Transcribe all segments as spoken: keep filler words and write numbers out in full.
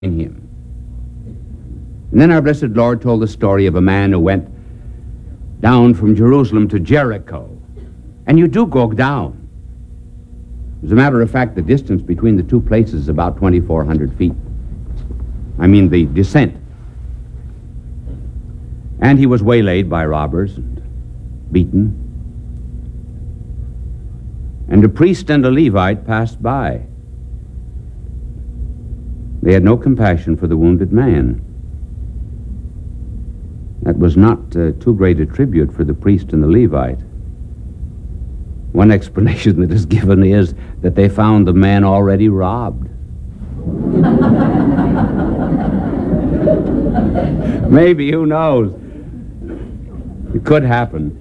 in him. And then our blessed Lord told the story of a man who went down from Jerusalem to Jericho. And you do go down. As a matter of fact, the distance between the two places is about twenty-four hundred feet. I mean the descent. And he was waylaid by robbers and beaten. And a priest and a Levite passed by. They had no compassion for the wounded man. That was not uh, too great a tribute for the priest and the Levite. One explanation that is given is that they found the man already robbed. Maybe, who knows? It could happen.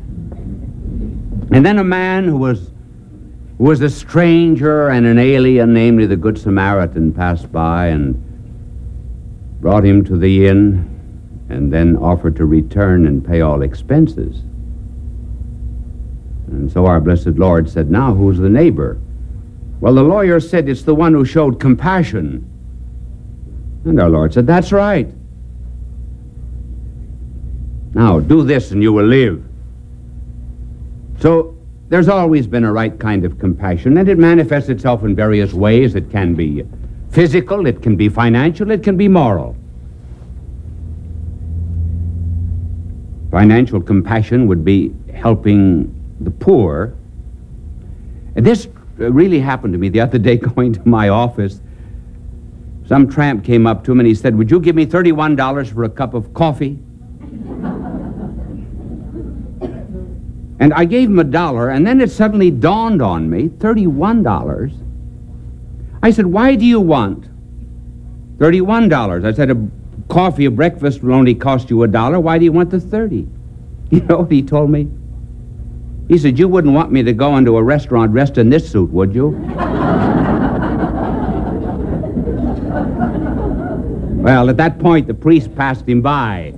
And then a man who was who was a stranger and an alien, namely the Good Samaritan, passed by and brought him to the inn and then offered to return and pay all expenses. And so our blessed Lord said, now who's the neighbor? Well, the lawyer said it's the one who showed compassion. And our Lord said, that's right. Now do this and you will live. So there's always been a right kind of compassion, and it manifests itself in various ways. It can be physical, it can be financial, it can be moral. Financial compassion would be helping the poor. And this really happened to me the other day going to my office. Some tramp came up to him and he said, would you give me thirty-one dollars for a cup of coffee? And I gave him a dollar, and then it suddenly dawned on me, thirty-one dollars. I said, why do you want thirty-one dollars? I said, a coffee, a breakfast will only cost you a dollar. Why do you want the thirty? You know what he told me? He said, you wouldn't want me to go into a restaurant dressed in this suit, would you? Well, at that point, the priest passed him by.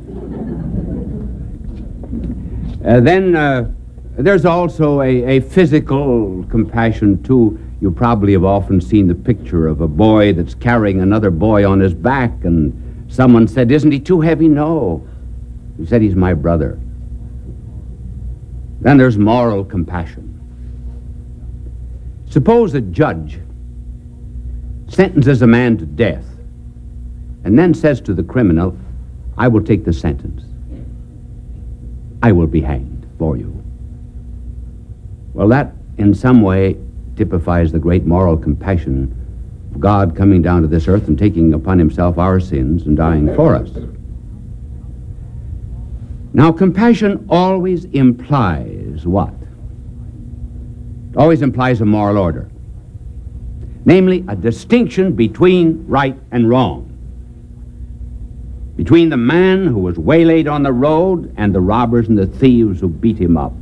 Uh, then uh, there's also a, a physical compassion, too. You probably have often seen the picture of a boy that's carrying another boy on his back, and someone said, isn't he too heavy? No. He said, he's my brother. Then there's moral compassion. Suppose a judge sentences a man to death and then says to the criminal, I will take the sentence. I will be hanged for you. Well, that in some way typifies the great moral compassion of God coming down to this earth and taking upon himself our sins and dying for us. Now, compassion always implies what? It always implies a moral order. Namely, a distinction between right and wrong. Between the man who was waylaid on the road and the robbers and the thieves who beat him up.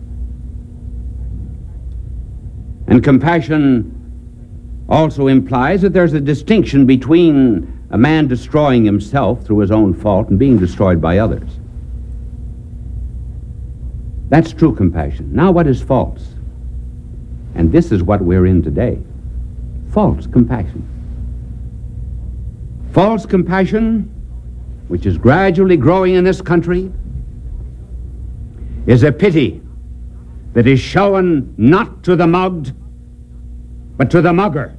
And compassion also implies that there's a distinction between a man destroying himself through his own fault and being destroyed by others. That's true compassion. Now, what is false? And this is what we're in today. False compassion. False compassion, which is gradually growing in this country, is a pity that is shown not to the mugged, but to the mugger.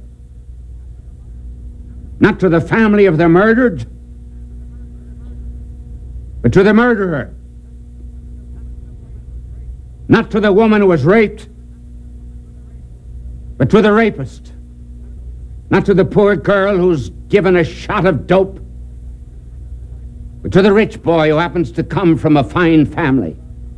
Not to the family of the murdered, but to the murderer. Not to the woman who was raped, but to the rapist. Not to the poor girl who's given a shot of dope, but to the rich boy who happens to come from a fine family.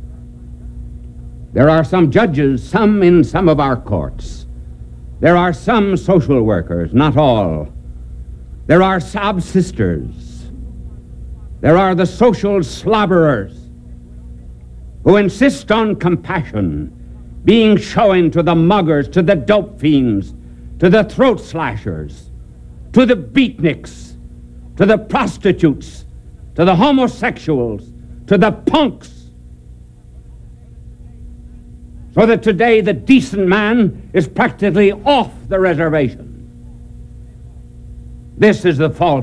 There are some judges, some in some of our courts. There are some social workers, not all. There are sob sisters. There are the social slobberers who insist on compassion being shown to the muggers, to the dope fiends, to the throat slashers, to the beatniks, to the prostitutes, to the homosexuals, to the punks. So that today the decent man is practically off the reservation. This is the false